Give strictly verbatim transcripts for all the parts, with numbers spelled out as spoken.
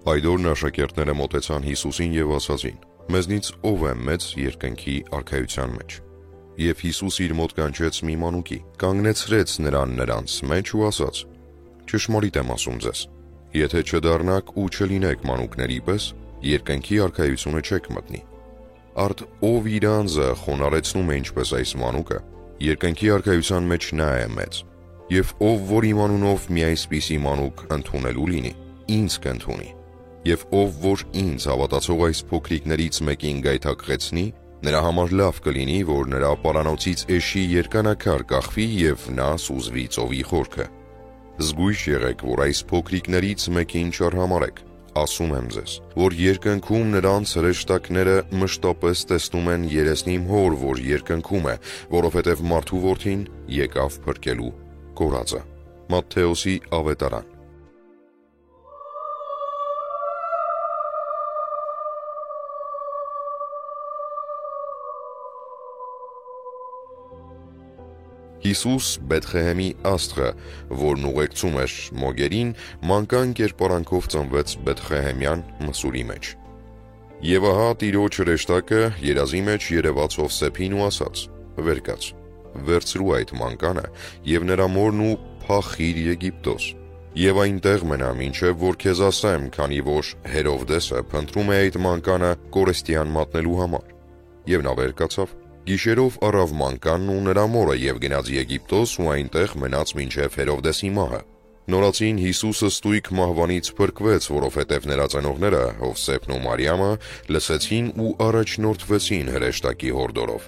Այդ օրն աշակերտները մոտեցան Հիսուսին և ասացին. «Մեզնից ով է մեծ երկնքի արքայության մեջ»։ Եվ Հիսուս իր մոտ կանչեց մի մանուկի, կանգնեցրեց նրան նրանց մեջ ու ասաց. «Ճշմարիտ եմ ասում ձեզ, եթե չդառնաք ու չլինեք մանուկների պես, երկնքի արքայությունը չեք մտնի։ Արդ ով իր անձը խոնարհեցնում է ինչպես այս մանուկը, երկնքի արքայության մեջ նա է մեծ։ Եվ ով որ իմ անունով մի այսպիսի մանուկ ընդունելու լինի, ինձ կընդունի։ Եվ ով որ ինձ հավատացող այս փոքրիկներից մեկին գայթակղեցնի, նրա համար լավ կլինի, որ նրա պարանոցից էշի երկանաքար կախվի և նա սուզվի ծովի խորքը։ Զգույշ եղեք, որ այս փոքրիկներից մեկին չարհամարհեք։ Ասում եմ ձեզ, որ երկնքում նրանց հրեշտակները մշտապես տեսնում են երեսն իմ հոր, որ երկնքում է, որովհետև մարդու որդին եկավ փրկելու կորածը»։ Մատթեոսի ավետարան։ Հիսուս Բեթխեհեմի աստղը, որն ուղեկցում էր մոգերին, մանկան կերպարանքով ծնվեց Բեթխեհեմյան մսուրի մեջ։ Եվ ահա Տիրոջ հրեշտակը երազի մեջ երևաց Հովսեփին ու ասաց. «Վեր կաց, վերցրու այդ մանկանը և նրա մորն ու փախիր Եգիպտոս, և այնտեղ մնա մինչև որ քեզ ասեմ, քանի որ Հերովդեսը փնտրում է այդ մանկանը կորստյան մատնելու համար»։ Եվ նա վեր կացավ, գիշերով առավ մանկանն ու նրա մորը և գնաց Եգիպտոս ու այնտեղ մնաց մինչև Հերովդեսի մահը։ Նորածին Հիսուսը ստույգ մահվանից փրկվեց, որովհետև նրա ծնողները Հովսեփն ու Մարիամը լսեցին ու առաջնորդվեցին հրեշտակի հորդորով։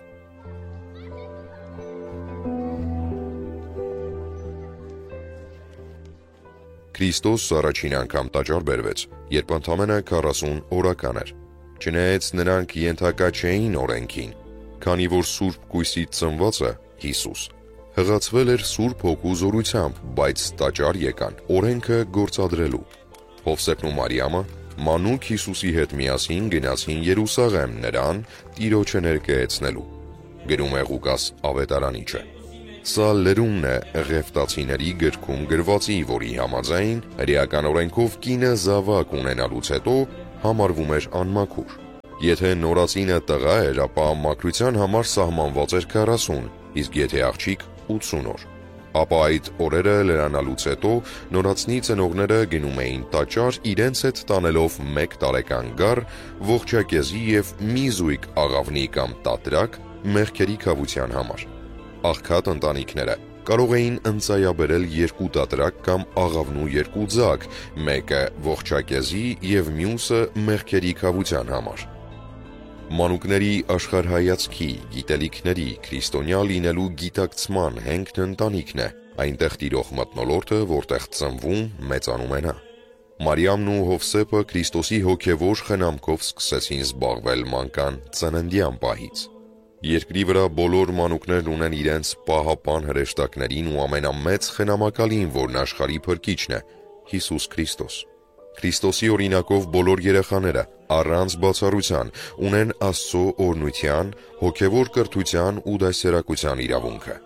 Քրիստոս առաջին անգամ տաճար բերվեց, երբ ընդամենը քառասուն օրական էր։ Չնայած նրանք ենթակա չէին օրենքին, քանի որ Սուրբ Կույսից ծնվածը Հիսուս հղացվել էր Սուրբ Հոգու զորությամբ, բայց տաճար եկան օրենքը գործադրելու։ Հովսեփն ու Մարիամը մանուկ Հիսուսի հետ միասին գնացին Երուսաղեմ նրան Տիրոջը ներկայացնելու։ Գրում է Ղուկաս ավետարանիչը։ Սա լրումն է Ղևտացիների գրքում գրվածի, որի համաձայն հրեական օրենքով կինը զավակ ունենալուց հետո համարվում էր անմաքուր։ Եթե նորածինը տղա էր, ապա մաքրության համար սահմանված էր քառասուն, իսկ եթե աղջիկ ութսուն օր։ Ապա այդ օրերը լրանալուց հետո նորածնի ծնողները գնում էին տաճար իրենց հետ տանելով մեկ տարեկան գառ, ողջակեզի և մի զույգ աղավնի կամ տատրակ մեղքերի քավության համար։ Աղքատ ընտանիքները կարող էին ընծայաբերել երկու տատրակ կամ աղավնու երկու ձագ, մեկը ողջակեզի և մյուսը մեղքերի քավության համար։ Մանուկների աշխարհայացքի, գիտելիքների, քրիստոնյա լինելու գիտակցման հենգն ընտանիքն է, այնտեղ տիրող մթնոլորտը, որտեղ ծնվում, մեծանում է նա։ Մարիամն ու Հովսեփը Քրիստոսի հոգևոր խնամքով սկսեցին զբաղվել մանկան ծննդյան պահից։ Երկրի վրա բոլոր մանուկներն ունեն իրենց պահապան հրեշտակներին ու ամենամեծ խնամակալին, որն աշխարհի փրկիչն է, Հիսուս Քրիստոս։ Քրիստոսի օրինակով բոլոր երեխաները առանց բացառության ունեն Աստծո օրհնության, հոգևոր կրթության ու դաստիարակության իրավունքը։